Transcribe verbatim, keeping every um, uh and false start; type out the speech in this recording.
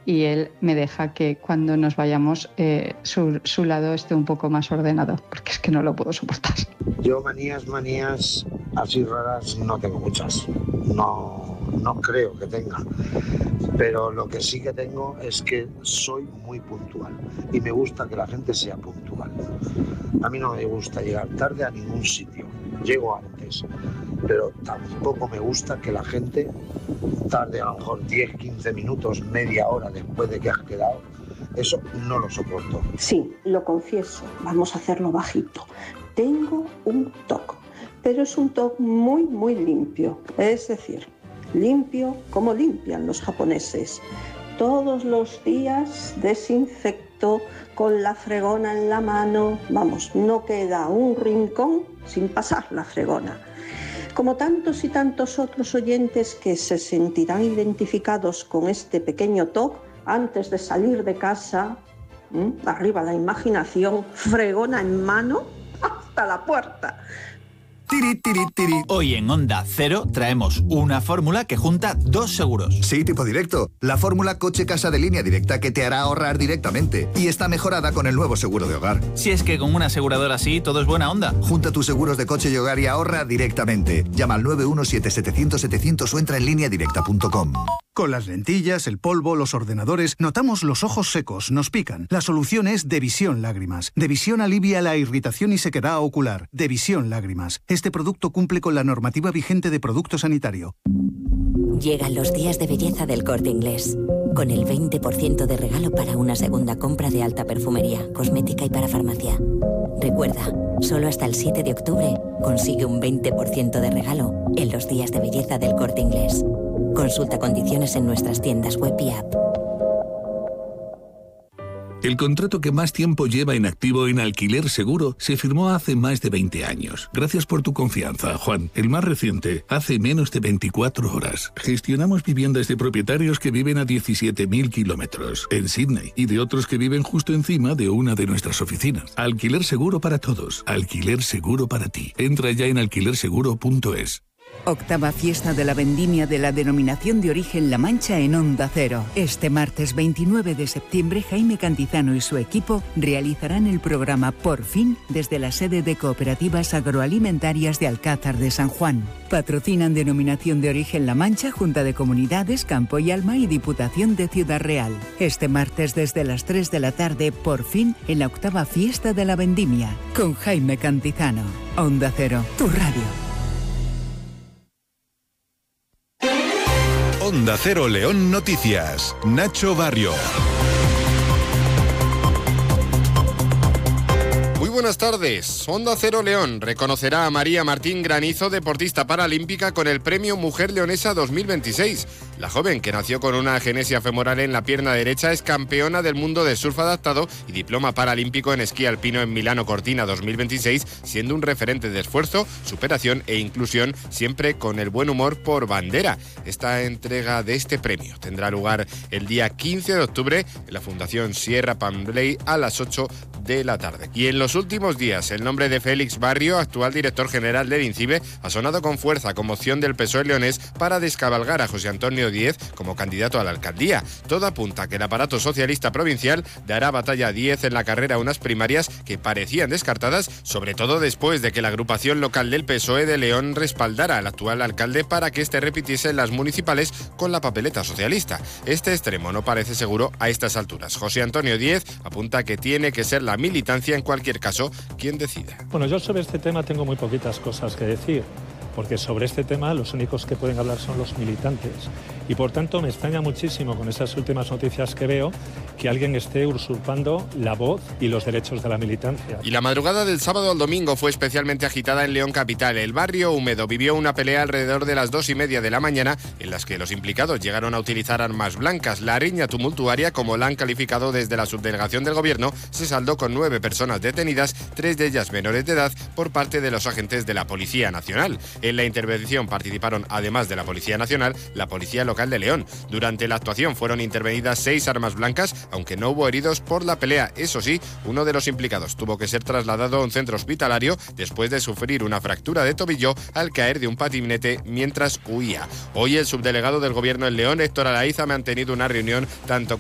y él me deja que cuando nos vayamos eh, su, su lado esté un poco más ordenado, porque es que no lo puedo soportar. Yo manías, manías así raras no tengo muchas, no, no creo que tenga, pero lo que sí que tengo es que soy muy puntual y me gusta que la gente sea puntual. A mí no me gusta llegar tarde a ningún sitio, llego antes, pero tampoco me gusta que la gente tarde a lo mejor diez, quince minutos, media hora después de que has quedado. Eso no lo soporto. Sí, lo confieso, vamos a hacerlo bajito. Tengo un toc, pero es un toc muy, muy limpio. Es decir, limpio como limpian los japoneses. Todos los días desinfecto con la fregona en la mano. Vamos, no queda un rincón sin pasar la fregona. Como tantos y tantos otros oyentes que se sentirán identificados con este pequeño toc, antes de salir de casa, ¿m? arriba la imaginación, fregona en mano hasta la puerta. Tiri, tiri, tiri. Hoy en Onda Cero traemos una fórmula que junta dos seguros. Sí, tipo directo. La fórmula coche-casa de Línea Directa que te hará ahorrar directamente. Y está mejorada con el nuevo seguro de hogar. Si es que con una aseguradora así todo es buena onda. Junta tus seguros de coche y hogar y ahorra directamente. Llama al nueve uno siete siete cero cero setecientos o entra en línea directa punto com. Con las lentillas, el polvo, los ordenadores, notamos los ojos secos, nos pican. La solución es Devisión Lágrimas. Devisión alivia la irritación y sequedad ocular. Devisión Lágrimas. Este producto cumple con la normativa vigente de producto sanitario. Llegan los días de belleza del Corte Inglés. Con el veinte por ciento de regalo para una segunda compra de alta perfumería, cosmética y para farmacia. Recuerda, solo hasta el siete de octubre consigue un veinte por ciento de regalo en los días de belleza del Corte Inglés. Consulta condiciones en nuestras tiendas web y app. El contrato que más tiempo lleva en activo en Alquiler Seguro se firmó hace más de veinte años. Gracias por tu confianza, Juan. El más reciente, hace menos de veinticuatro horas. Gestionamos viviendas de propietarios que viven a diecisiete mil kilómetros en Sydney y de otros que viven justo encima de una de nuestras oficinas. Alquiler Seguro para todos. Alquiler Seguro para ti. Entra ya en alquiler seguro punto es. Octava fiesta de la vendimia de la denominación de origen La Mancha en Onda Cero. Este martes veintinueve de septiembre, Jaime Cantizano y su equipo realizarán el programa Por Fin desde la sede de Cooperativas Agroalimentarias de Alcázar de San Juan. Patrocinan denominación de origen La Mancha, Junta de Comunidades, Campo y Alma y Diputación de Ciudad Real. Este martes desde las tres de la tarde, Por Fin, en la octava fiesta de la vendimia, con Jaime Cantizano. Onda Cero, tu radio. Onda Cero León Noticias. Nacho Barrio. Muy buenas tardes. Onda Cero León reconocerá a María Martín Granizo, deportista paralímpica, con el Premio Mujer Leonesa dos mil veintiséis. La joven, que nació con una agenesia femoral en la pierna derecha, es campeona del mundo de surf adaptado y diploma paralímpico en esquí alpino en Milano Cortina dos mil veintiséis, siendo un referente de esfuerzo, superación e inclusión, siempre con el buen humor por bandera. Esta entrega de este premio tendrá lugar el día quince de octubre en la Fundación Sierra Pambley a las ocho de la tarde. Y en los últimos días, el nombre de Félix Barrio, actual director general del INCIBE, ha sonado con fuerza como opción del P S O E leonés para descabalgar a José Antonio Díez como candidato a la alcaldía. Todo apunta a que el aparato socialista provincial dará batalla a Díez en la carrera a unas primarias que parecían descartadas, sobre todo después de que la agrupación local del P S O E de León respaldara al actual alcalde para que éste repitiese las municipales con la papeleta socialista. Este extremo no parece seguro a estas alturas. José Antonio Díez apunta que tiene que ser la militancia, en cualquier caso, quien decida. Bueno, yo sobre este tema tengo muy poquitas cosas que decir, porque sobre este tema los únicos que pueden hablar son los militantes. Y por tanto me extraña muchísimo con esas últimas noticias que veo que alguien esté usurpando la voz y los derechos de la militancia. Y la madrugada del sábado al domingo fue especialmente agitada en León capital. El barrio húmedo vivió una pelea alrededor de las dos y media de la mañana en las que los implicados llegaron a utilizar armas blancas. La riña tumultuaria, como la han calificado desde la subdelegación del gobierno, se saldó con nueve personas detenidas, tres de ellas menores de edad, por parte de los agentes de la Policía Nacional. En la intervención participaron, además de la Policía Nacional, la Policía Local de León. Durante la actuación fueron intervenidas seis armas blancas, aunque no hubo heridos por la pelea. Eso sí, uno de los implicados tuvo que ser trasladado a un centro hospitalario después de sufrir una fractura de tobillo al caer de un patinete mientras huía. Hoy el subdelegado del gobierno en León, Héctor Araiz, ha mantenido una reunión tanto